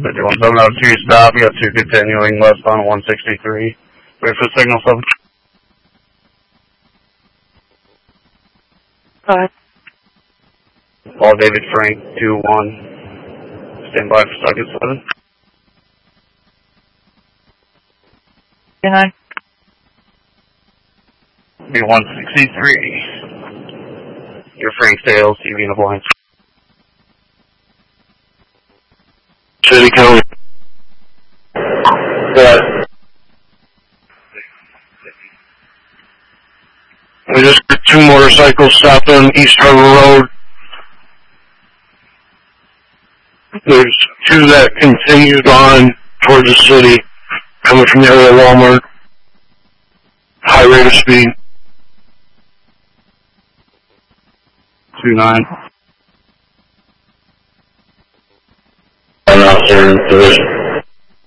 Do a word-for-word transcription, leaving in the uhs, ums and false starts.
fifty-one seven oh two, stop. You got two continuing westbound one sixty-three. Wait for signal seven. Five. Paul David Frank, two one. Stand by for second seven. Two nine. B one sixty-three. Your Frank Sales, T V in the blinds. City County. Yeah. We just got two motorcycles stopped on East Harbor Road. There's two that continued on towards the city, coming from the area of Walmart. High rate of speed. two nine. I'm out there in position.